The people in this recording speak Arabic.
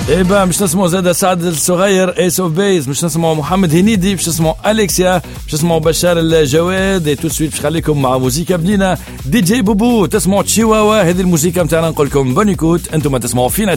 ايه بقى مش نسمعوا زاد سعد الصغير ايس اوف بيز، مش نسمعوا محمد هنيدي، مش نسمعوا اليكسيا، مش نسمعوا بشار الجواد. تو سويت مش خليكم مع موسيقى بنينه دي جي بوبو، تسمعوا تشيواوا. هذه الموسيقى متاعنا نقول لكم بونيكوت، انتم ما تسمعوا فينا.